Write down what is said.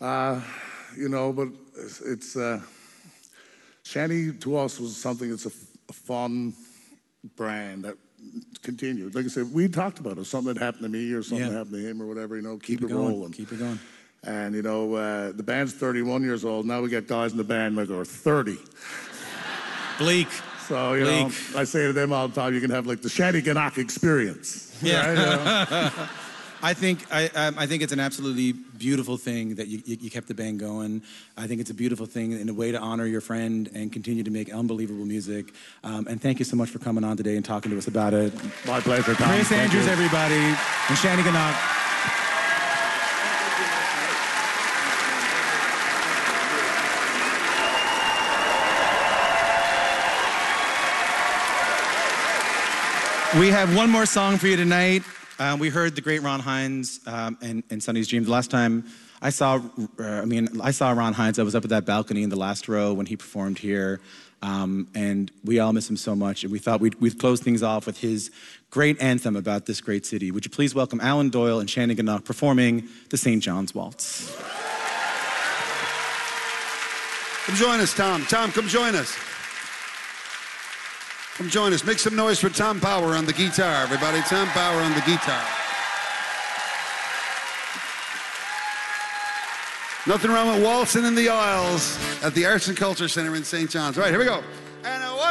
You know, but it's Shanty to us was something that's a fun brand that continued. Like I said, we talked about it. Something that happened to me or something that happened to him or whatever, you know, keep it rolling. Keep it going. And, you know, the band's 31 years old. Now we got guys in the band that are 30. Bleak. So, you know, I say to them all the time, you can have like the Shanty Gannock experience. Yeah. Right? You know? I think it's an absolutely beautiful thing that you kept the band going. I think it's a beautiful thing in a way to honor your friend and continue to make unbelievable music. And thank you so much for coming on today and talking to us about it. My pleasure, Tom. Chris Andrews, everybody, and Shanty Gannock. We have one more song for you tonight. We heard the great Ron Hynes and Sonny's Dream. The last time I saw Ron Hynes, I was up at that balcony in the last row when he performed here. And we all miss him so much. And we thought we'd close things off with his great anthem about this great city. Would you please welcome Alan Doyle and Shanty Gannock performing the St. John's Waltz. Come join us, Tom. Tom, come join us. Come join us. Make some noise for Tom Power on the guitar, everybody. Tom Power on the guitar. Nothing wrong with waltzing in the aisles at the Arts and Culture Center in St. John's. All right, here we go.